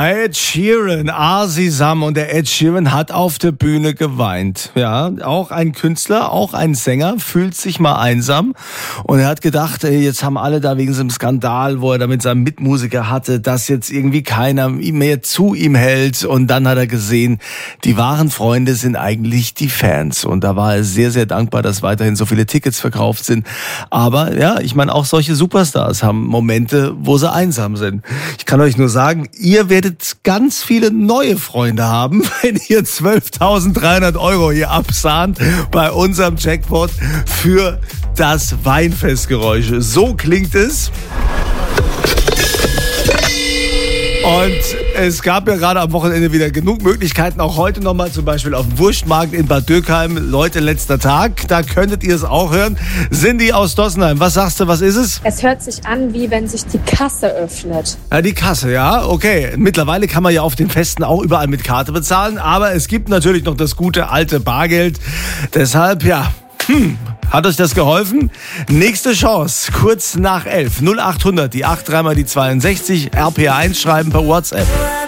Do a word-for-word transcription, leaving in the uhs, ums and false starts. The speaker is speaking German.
Ed Sheeran, Asisam, und der Ed Sheeran hat auf der Bühne geweint. Ja, auch ein Künstler, auch ein Sänger fühlt sich mal einsam und er hat gedacht, ey, jetzt haben alle da wegen so einem Skandal, wo er da mit seinem Mitmusiker hatte, dass jetzt irgendwie keiner mehr zu ihm hält, und dann hat er gesehen, die wahren Freunde sind eigentlich die Fans, und da war er sehr, sehr dankbar, dass weiterhin so viele Tickets verkauft sind. Aber ja, ich meine, auch solche Superstars haben Momente, wo sie einsam sind. Ich kann euch nur sagen, ihr werdet ganz viele neue Freunde haben, wenn ihr zwölftausenddreihundert Euro hier absahnt bei unserem Jackpot für das Weinfestgeräusch. So klingt es. Und es gab ja gerade am Wochenende wieder genug Möglichkeiten, auch heute nochmal zum Beispiel auf dem Wurstmarkt in Bad Dürkheim. Leute, letzter Tag, da könntet ihr es auch hören. Cindy aus Dossenheim, was sagst du, was ist es? Es hört sich an, wie wenn sich die Kasse öffnet. Ja, die Kasse, ja, okay. Mittlerweile kann man ja auf den Festen auch überall mit Karte bezahlen, aber es gibt natürlich noch das gute alte Bargeld. Deshalb, ja, hm... Hat euch das geholfen? Nächste Chance, kurz nach elf. null acht hundert, die acht, dreimal die zweiundsechzig, R P R eins schreiben per WhatsApp.